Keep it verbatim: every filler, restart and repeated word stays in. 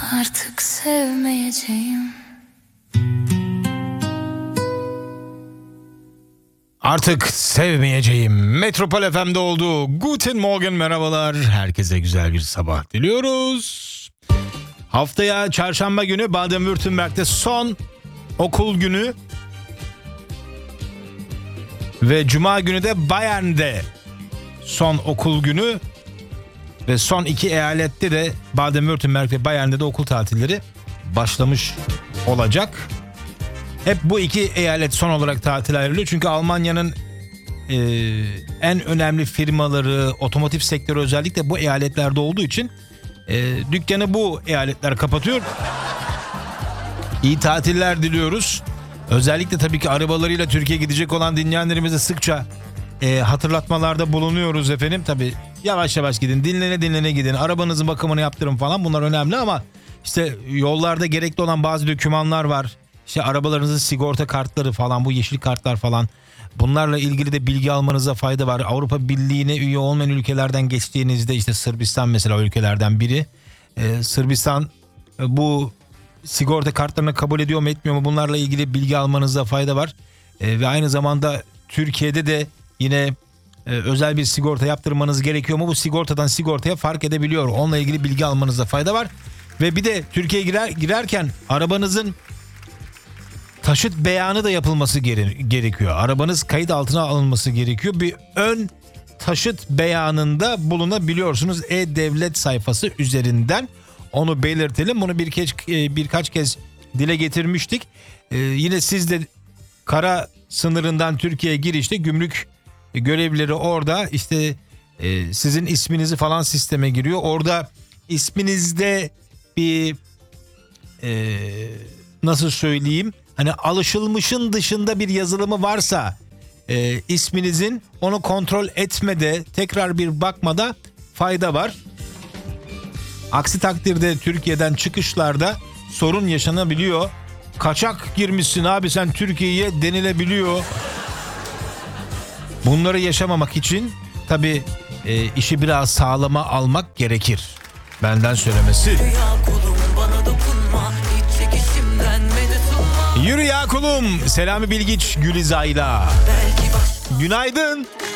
Artık sevmeyeceğim. Artık sevmeyeceğim. Metropol F M'de oldu. Guten Morgen, merhabalar. Herkese güzel bir sabah diliyoruz. Haftaya çarşamba günü Baden-Württemberg'de son okul günü. Ve cuma günü de Bayern'de son okul günü. Ve son iki eyalette de Baden-Württemberg ve Bayern'de de okul tatilleri başlamış olacak. Hep bu iki eyalet son olarak tatil ayrılıyor. Çünkü Almanya'nın e, en önemli firmaları, otomotiv sektörü özellikle bu eyaletlerde olduğu için e, dükkanı bu eyaletler kapatıyor. İyi tatiller diliyoruz. Özellikle tabii ki arabalarıyla Türkiye'ye gidecek olan dinleyenlerimize sıkça e, hatırlatmalarda bulunuyoruz efendim. Tabii yavaş yavaş gidin, dinlene dinlene gidin, arabanızın bakımını yaptırın falan, bunlar önemli ama işte yollarda gerekli olan bazı dokümanlar var. İşte arabalarınızın sigorta kartları falan, bu yeşil kartlar falan, bunlarla ilgili de bilgi almanıza fayda var. Avrupa Birliği'ne üye olmayan ülkelerden geçtiğinizde, işte Sırbistan mesela ülkelerden biri. Ee, Sırbistan bu sigorta kartlarını kabul ediyor mu etmiyor mu, bunlarla ilgili bilgi almanıza fayda var. Ee, ve aynı zamanda Türkiye'de de yine e, özel bir sigorta yaptırmanız gerekiyor mu? Bu sigortadan sigortaya fark edebiliyor. Onunla ilgili bilgi almanıza fayda var. Ve bir de Türkiye'ye girer, girerken arabanızın taşıt beyanı da yapılması gerekiyor. Arabanız kayıt altına alınması gerekiyor. Bir ön taşıt beyanında bulunabiliyorsunuz E-Devlet sayfası üzerinden. Onu belirtelim. Bunu birkaç, birkaç kez dile getirmiştik. Ee, yine siz de kara sınırından Türkiye'ye girişte gümrük görevlileri orada işte e, sizin isminizi falan sisteme giriyor. Orada isminizde bir e, nasıl söyleyeyim, hani alışılmışın dışında bir yazılımı varsa e, isminizin, onu kontrol etmede, tekrar bir bakmada fayda var. Aksi takdirde Türkiye'den çıkışlarda sorun yaşanabiliyor. Kaçak girmişsin abi sen Türkiye'ye denilebiliyor. Bunları yaşamamak için tabii e, işi biraz sağlama almak gerekir. Benden söylemesi. Yürü ya kulum. Selami Bilgiç Gülizay'la. Günaydın.